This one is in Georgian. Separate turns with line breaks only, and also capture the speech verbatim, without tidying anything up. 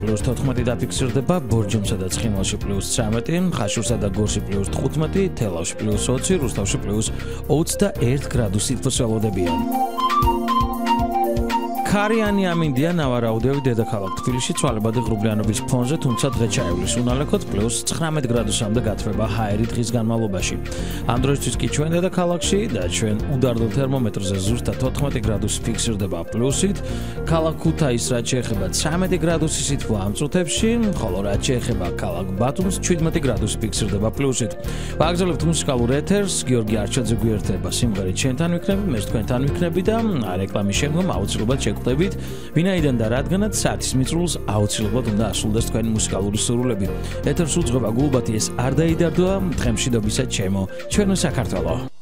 Plus თოთხმეტი დაფიქსირდება ბორჯომსა და ცხინვალში plus ცხრამეტი, ხაშურსა და გორში plus თხუთმეტი, თელავში plus ოცი, რუსთავში plus ოცდაერთი გრადუსი თბოს ველოდებიან. ქარიანი ამინდია ნავარაუდევი დედაქალაქ თბილისში ცვალებადი ღრუბლიანობის ფონზე, თუმცა დღე ჩაივლის უნალექოდ plus ცხრამეტი გრადუსამდე გათბება ჰაერი დღის განმავლობაში. ამ დროისთვის კი ჩვენ დედაქალაქში და ჩვენ უდარდო თერმომეტრზე ზუსტად თოთხმეტი გრადუსი ფიქსირდება პლუსით, ქალაქ ქუთაისს რაც შეეხება ცხრამეტი გრადუსი სითბო ამ წუთებში, ხოლო რაც შეეხება ქალაქ ბათუმს შვიდმეტი გრადუსი ფიქსირდება პლუსით. ვაგრძელებთ მუსიკალურ ეთერს, გიორგი არჩაძე გვერდება სიმღერით ჩვენთან ვიქნები, მე თქვენთან ვიქნები და რეკლამის შემდგომ აუცილებლად შეგხვდებით, ვინაიდან და რადგანაც საათის მიწრულს აუცილებლად უნდა ასრულდეს თქვენი მუსიკალური სურვილები. ეთერს უძღვება გულბათი, ეს არ დაიდარდოა, თხემში დობისა ჩემო, ჩვენო საქართველო.